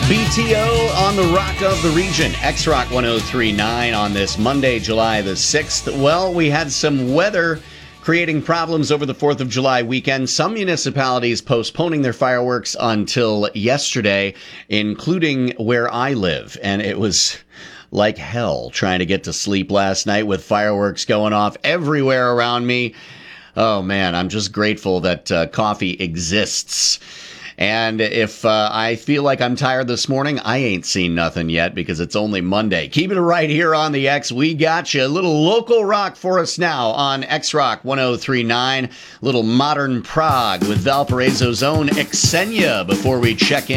BTO on the Rock of the Region, X-Rock 103.9 on this Monday, July the 6th. Well, we had some weather creating problems over the 4th of July weekend. Some municipalities postponing their fireworks until yesterday, including where I live. And it was like hell trying to get to sleep last night with fireworks going off everywhere around me. Oh, man, I'm just grateful that coffee exists. And if I feel like I'm tired this morning, I ain't seen nothing yet because it's only Monday. Keep it right here on the X. We got you. A little local rock for us now on X-Rock 103.9. Little modern prog with Valparaiso's own Xenia before we check in.